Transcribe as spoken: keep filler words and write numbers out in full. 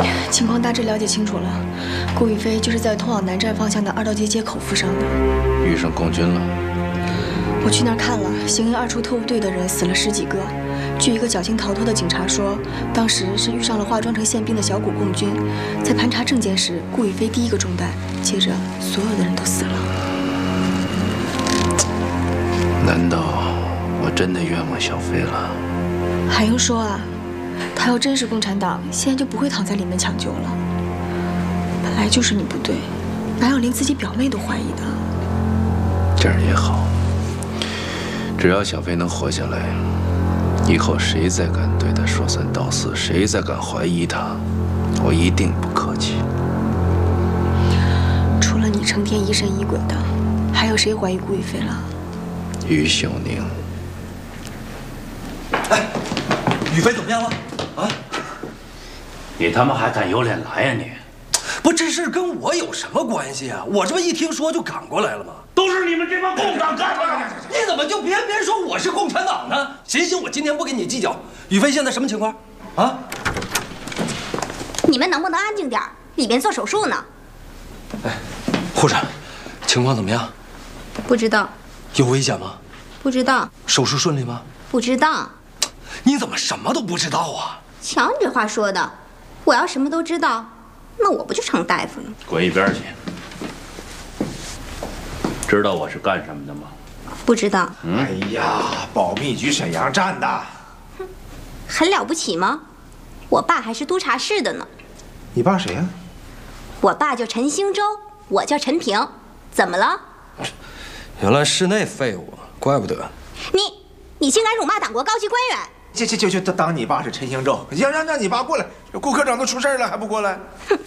情况大致了解清楚了，顾宇飞就是在通往南站方向的二道街街口负伤的。 遇上共军了？ 我去那儿看了，行营二处特务队的人死了十几个。据一个侥幸逃脱的警察说，当时是遇上了化妆成宪兵的小股共军，在盘查证件时，顾宇飞第一个中弹，接着所有的人都死了。 难道我真的冤枉小飞了？ 海英说啊。 他要真是共产党，现在就不会躺在里面抢救了。本来就是你不对，哪有连自己表妹都怀疑的？ 这样也好，只要小飞能活下来，以后谁再敢对他说三道四，谁再敢怀疑他，我一定不客气。 除了你成天疑神疑鬼的，还有谁怀疑顾宇飞了？ 于秀宁。 哎，宇飞怎么样了？ 啊！ 你他妈还敢有脸来呀你！ 不，这事跟我有什么关系啊？我这不一听说就赶过来了吗？ 都是你们这帮共党干的！ 你怎么就偏偏说我是共产党呢？行行，我今天不跟你计较。宇飞现在什么情况？啊？ 你们能不能安静点？里边做手术呢。 哎，护士，情况怎么样？ 不知道。 有危险吗？ 不知道。 手术顺利吗？ 不知道。 你怎么什么都不知道啊？ 瞧你这话说的，我要什么都知道，那我不就成大夫了？ 滚一边去！知道我是干什么的吗？ 不知道。 嗯、哎呀，保密局沈阳站的， 哼，很了不起吗？我爸还是督察室的呢。 你爸谁呀？ 我爸叫陈兴洲，我叫陈平。怎么了？ 原来是那废物，怪不得。 你，你竟敢辱骂党国高级官员！ 就就就就当你爸是陈兴洲，让让让你爸过来，顾科长都出事了还不过来？ 哼，